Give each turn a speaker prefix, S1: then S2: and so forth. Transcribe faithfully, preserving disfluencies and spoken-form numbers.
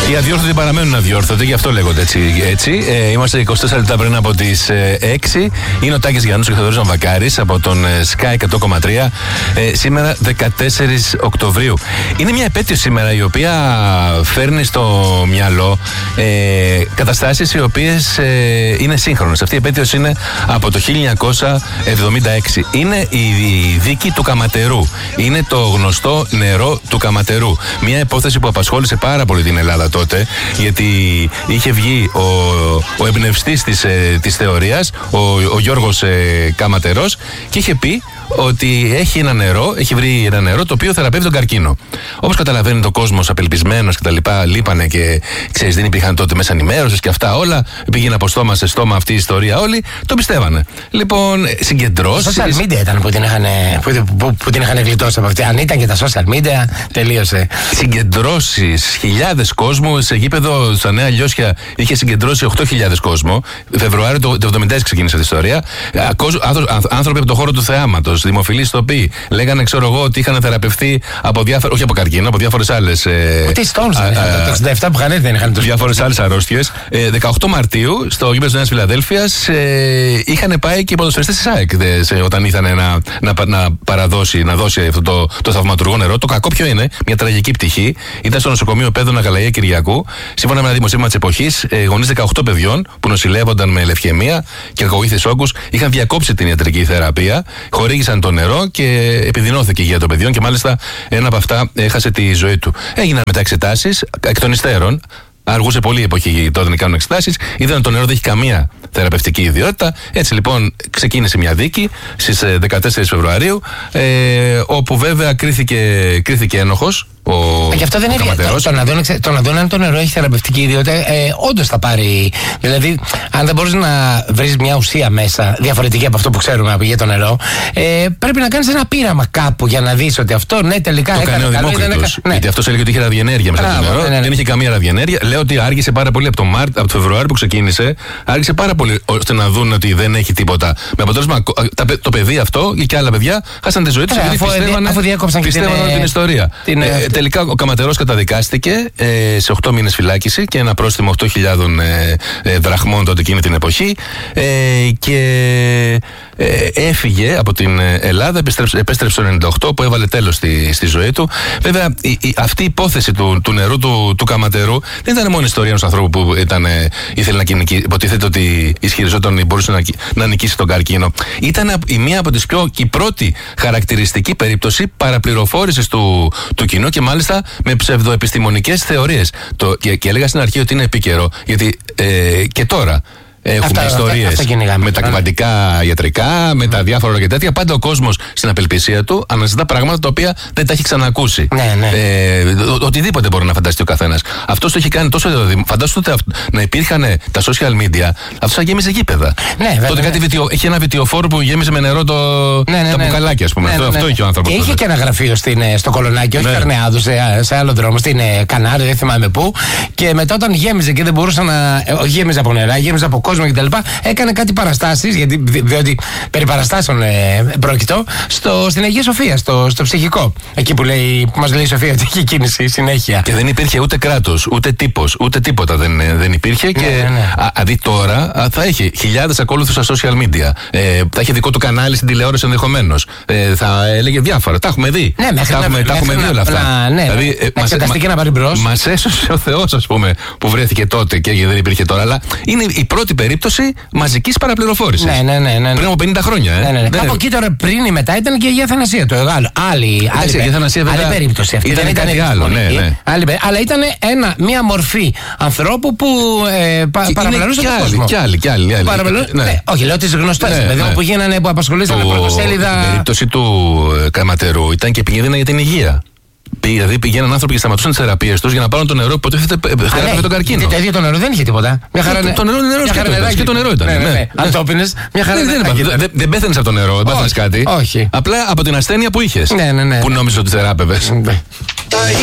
S1: Οι αδιόρθωτοι παραμένουν αδιόρθωτοι, γι' αυτό λέγονται έτσι. έτσι. Ε, είμαστε είκοσι τέσσερα λεπτά πριν από τις ε, έξι. Είναι ο Τάκης Γιαννούς και ο Θεοδωρής Βακάρης από τον ε, Sky εκατό κόμμα τρία. Ε, σήμερα δεκατέσσερις Οκτωβρίου. Είναι μια επέτειο σήμερα η οποία φέρνει στο μυαλό ε, καταστάσεις οι οποίες ε, είναι σύγχρονες. Αυτή η επέτειος είναι από το χίλια εννιακόσια εβδομήντα έξι. Είναι η, η δίκη του Καματερού. Είναι το γνωστό νερό του Καματερού. Μια υπόθεση που απασχόλησε πάρα πολύ την Ελλάδα τότε, γιατί είχε βγει ο, ο εμπνευστής της, ε, της θεωρίας, ο, ο Γιώργος ε, Καματερός, και είχε πει ότι έχει ένα νερό, έχει βρει ένα νερό το οποίο θεραπεύει τον καρκίνο. Όπως καταλαβαίνετε, ο κόσμος απελπισμένος και τα λοιπά, λείπανε και ξέρεις, δεν υπήρχαν τότε μέσα ενημέρωσης και αυτά όλα. Πήγαινε από στόμα σε στόμα αυτή η ιστορία, όλοι το πιστεύανε. Λοιπόν, συγκεντρώσεις.
S2: Τα social media ήταν που την είχαν, που, που, που την είχαν γλιτώσει από αυτή. Αν ήταν και τα social media, τελείωσε.
S1: Συγκεντρώσεις, χιλιάδες κόσμου σε γήπεδο στα Νέα Λιώσια είχε συγκεντρώσει οκτώ χιλιάδες κόσμο. Φεβρουάριο του εβδομήντα έξι ξεκίνησε αυτή η ιστορία. Άνθρωποι από το χώρο του θεάματος, δημοφιλείς τοποί, λέγανε, ξέρω εγώ, ότι είχαν θεραπευτεί από διάφορα, όχι από καρκίνο, από διάφορες άλλες.
S2: Ούτε οι Stones δεν είχαν. Το εξήντα επτά που είχαν έρθει δεν είχαν τους.
S1: Διάφορες άλλες αρρώστιες. Ε, δεκαοκτώ Μαρτίου, στο γήπεδο της Νέας Φιλαδέλφειας, ε, είχαν πάει και οι ποδοσφαιριστές της ΑΕΚ δε, όταν ήθελαν να, να, να παραδώσει, να δώσει αυτό το, το θαυματουργό νερό. Το κακό ποιο είναι, μια τραγική πτυχή. Ήταν στο νοσοκομείο Πέδωνα Γαλαία Κυριακού. Σύμφωνα με ένα δημοσίευμα της εποχής, ε, γονείς δεκαοκτώ παιδιών που νοσηλεύονταν με λευχαιμία και κακοήθειες όγκους είχαν διακόψει την ιατρική θεραπεία, χορήγησαν το νερό και επιδεινώθηκε η υγεία των παιδιών και μάλιστα ένα από αυτά έχασε τη ζωή του. Έγιναν μετά εξετάσεις εκ των υστέρων. Αργούσε πολύ η εποχή τότε να κάνουν εξετάσεις. Είδαν ότι το νερό δεν έχει καμία θεραπευτική ιδιότητα. Έτσι λοιπόν ξεκίνησε μια δίκη στις δεκατέσσερις Φεβρουαρίου, ε, όπου βέβαια κρίθηκε, κρίθηκε ένοχος. Ο
S2: Γι' αυτό δεν είναι. Το, το, να δουν, το να δουν αν το νερό έχει θεραπευτική ιδιότητα, ε, όντως θα πάρει. Δηλαδή, αν δεν μπορείς να βρεις μια ουσία μέσα διαφορετική από αυτό που ξέρουμε να πηγαίνει το νερό, ε, πρέπει να κάνεις ένα πήραμα κάπου για να δεις ότι αυτό ναι, τελικά
S1: το
S2: έκανε.
S1: Το έκανε ο Δημόκριτος. Ναι. Γιατί αυτός έλεγε ότι είχε ραδιενέργεια μέσα στο νερό. Ναι, ναι, ναι. Δεν είχε καμία ραδιενέργεια. Λέω ότι άργησε πάρα πολύ από το, Μάρτ, από το Φεβρουάριο που ξεκίνησε, άργησε πάρα πολύ ώστε να δουν ότι δεν έχει τίποτα. Με αποτέλεσμα το παιδί αυτό και άλλα παιδιά χάσαν τη ζωή τους γιατί πιστεύαν την ιστορία. Τελικά ο Καματερός καταδικάστηκε ε, σε οκτώ μήνες φυλάκιση και ένα πρόστιμο οκτώ χιλιάδες ε, ε, δραχμών τότε εκείνη την εποχή ε, και ε, έφυγε από την Ελλάδα, επέστρεψε, επέστρεψε το ενενήντα οκτώ που έβαλε τέλος στη, στη ζωή του. Βέβαια η, η, αυτή η υπόθεση του, του νερού του, του Καματερού δεν ήταν μόνο ιστορία ενός ανθρώπου που ήταν, ε, ήθελε να νικήσει, υποτίθεται ότι ισχυριζόταν ότι μπορούσε να, να νικήσει τον καρκίνο. Ήταν η μία από τις πιο και η πρώτη χαρακτηριστική περίπτωση παραπληροφόρησης του, του κοινού και μάλιστα με ψευδοεπιστημονικές θεωρίες. Το, και, και έλεγα στην αρχή ότι είναι επίκαιρο, γιατί ε, και τώρα έχουμε ιστορίες με τα κβαντικά ιατρικά, με τα διάφορα και τέτοια. Πάντα ο κόσμος στην απελπισία του αναζητά πράγματα τα οποία δεν τα έχει ξανακούσει.
S2: Ναι, ναι.
S1: Ε, ο, οτιδήποτε μπορεί να φανταστεί ο καθένας. Αυτό το έχει κάνει τόσο. Φαντάσου τότε να υπήρχαν τα social media, αυτό θα γέμιζε γήπεδα.
S2: Ναι,
S1: τότε
S2: ναι.
S1: Κάτι βιτιο, είχε ένα βιτιοφόρο που γέμιζε με νερό το,
S2: ναι, ναι,
S1: τα
S2: ναι.
S1: μπουκαλάκια, α πούμε.
S2: Ναι,
S1: αυτό,
S2: ναι, ναι.
S1: αυτό είχε ο άνθρωπος.
S2: Και είχε και ένα γραφείο στην, στο Κολονάκι, όχι
S1: ναι.
S2: Καρνεάδου, σε, σε άλλο δρόμο, στην Κανάρη, δεν θυμάμαι πού. Και μετά όταν γέμιζε και δεν μπορούσε να. Όχι, γέμιζε από νερά, γέμιζε από κόσμο κτλ. Έκανε κάτι παραστάσεις, γιατί, διότι περί παραστάσεων ε, πρόκειτο, στο, στην Αγία Σοφία, στο, στο ψυχικό. Εκεί που, λέει, που μας λέει η Σοφία ότι έχει κίνηση συνέχεια.
S1: Και δεν υπήρχε ούτε κράτος, ούτε τύπος, ούτε τίποτα δεν, δεν υπήρχε. Ναι, και
S2: ναι, ναι.
S1: Α, αντί τώρα α, θα έχει χιλιάδες ακόλουθους στα social media. Ε, θα έχει δικό του κανάλι στην τηλεόραση ενδεχομένως. Ε, θα έλεγε διάφορα. Τα έχουμε δει.
S2: Ναι, μέχρι
S1: τα έχουμε,
S2: να,
S1: τα έχουμε δει όλα αυτά.
S2: Να, ναι, δηλαδή,
S1: ε,
S2: να εξεταστεί και να πάρει μπρος.
S1: Μας έσωσε ο Θεός, ας πούμε, που βρέθηκε τότε και δεν υπήρχε τώρα. Αλλά είναι η πρώτη περίπτωση μαζικής παραπληροφόρησης.
S2: Ναι, ναι, ναι, ναι.
S1: Πριν από πενήντα χρόνια. Ε.
S2: Ναι, ναι, ναι. Κάπου εκεί τώρα πριν ή μετά ήταν και η Αγία Θανασία. Το άλλο. Άλλη, άλλη, άλλη,
S1: Θανασία,
S2: άλλη περίπτωση αυτή.
S1: Ήταν,
S2: ήταν
S1: κάτι άλλο. Ναι, ναι.
S2: Άλλη, αλλά ήταν ένα, μια μορφή ανθρώπου που ε, πα, παραπλανούσε τον κόσμο.
S1: Κι άλλοι, κι άλλοι.
S2: Ναι. Ναι, όχι, λέω τις γνωστές. Ναι, δηλαδή ναι. Που γίνανε, που απασχολήσανε πρωτοσέλιδα.
S1: Η περίπτωση του Καματερού ήταν και επικίνδυνα για την υγεία. Δηλαδή πηγαίναν άνθρωποι και σταματούσαν τις θεραπείες τους για να πάρουν το νερό που υποτίθεται θεράπευε τον καρκίνο.
S2: Το ίδιο το νερό δεν είχε τίποτα. Μια χαρά
S1: το, το νερό είναι νερό και το νερό ήταν.
S2: Αν το πίνες, μια χαρά
S1: δεν δεν πέθανες από το νερό, δεν πάθαινες κάτι.
S2: Όχι.
S1: Απλά από την ασθένεια που είχες.
S2: Που
S1: νόμιζες ότι θεράπευες.